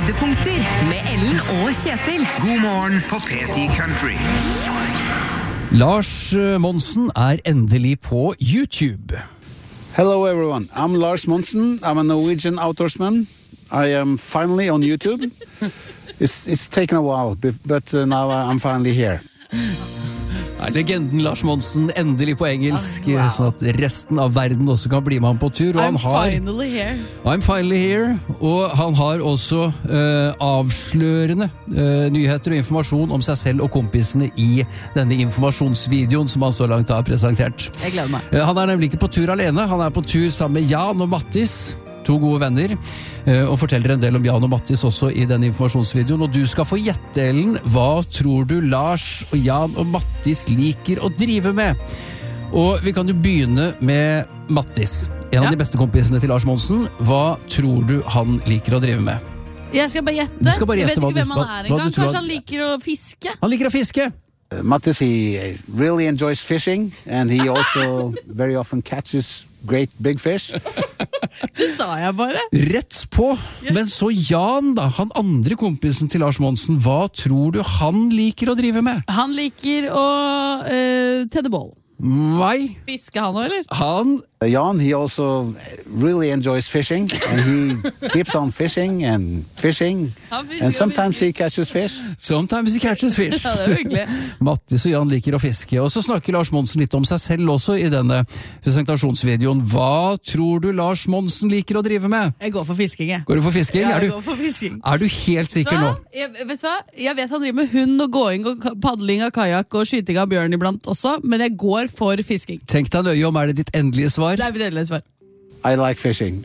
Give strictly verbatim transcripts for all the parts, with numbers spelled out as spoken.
Høydepunkter med Ellen og Kjetil. God morgen på P ti Country. Lars Monsen er endelig på YouTube. Hello everyone, I'm Lars Monsen. I'm a Norwegian outdoorsman. I am finally on YouTube. It's, it's taken a while, but, but uh, now I'm finally here. Er legenden Lars Monsen endelig på engelsk, oh, wow. Sånn at resten av verden også kan bli med ham på tur. Og I'm han har, finally here. I'm finally here. Og han har også uh, avslørende uh, nyheter og informasjon om seg selv og kompisene i denne informasjonsvideoen som han så langt har presentert. Jeg gleder meg. Uh, han er nemlig ikke på tur alene, han er på tur sammen med Jan og Mattis, to gode venner, og forteller en del om Jan og Mattis også i denne informasjonsvideoen. Og du skal få gjette, Ellen, hva tror du Lars og Jan og Mattis liker å drive med? Og vi kan jo begynne med Mattis, en av ja. de beste kompisene til Lars Monsen. Hva tror du han liker å drive med? Jeg skal bare gjette. Du skal bare gjette. Jeg vet ikke hvem hva, han er hva, engang. hva Kanskje han liker å fiske? Han liker å fiske. Uh, Mattis, he really enjoys fishing, and he also very often catches great big fish. Det sa jeg bare. Rett på. Yes. Men så Jan da, han andre kompisen til Lars Monsen, hva tror du han liker å drive med? Han liker å uh, tenne bål. Nei. Fiske han også, eller? Han... Uh, Jan, he also really enjoys fishing, and he keeps on fishing and fishing, and sometimes he catches fish. Sometimes he catches fish. Ja, det er hyggelig. Mattis og Jan liker å fiske, og så snakker Lars Monsen litt om seg selv også i denne presentasjonsvideoen. Hva tror du Lars Monsen liker å drive med? Jeg går for fisking, jeg. Går du for fisking? Ja, er, jeg du, går for fisking. Er du helt sikker hva? nå? Jeg, vet du hva? Jeg vet han driver med hund og gåing og paddling av kajak og skyting av bjørn iblant også, men jeg går for fisking. Tenk deg nøye om, er det ditt endelige svar? Det er mitt endelige svar. I like fishing.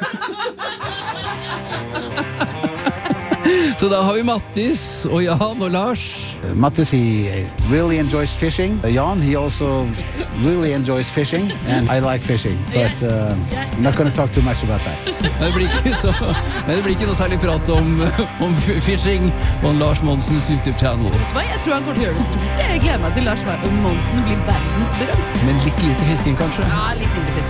Så da har vi Mattis og Jan og Lars. Uh, Mattis, he really enjoys fishing. Uh, Jan, he also really enjoys fishing, and I like fishing. But Yes. uh, Yes, I'm not yes, going to talk too much about that. Det blir ikke, så, det blir ikke noe særlig prat om, om fishing og Lars Monsens YouTube-channel. Vet du hva? Jeg tror han kommer til å gjøre det stort. Jeg gleder meg til Lars Monsen blir verdensberømt. Men litt lite fisking kanskje? Ja, litt mindre fisk.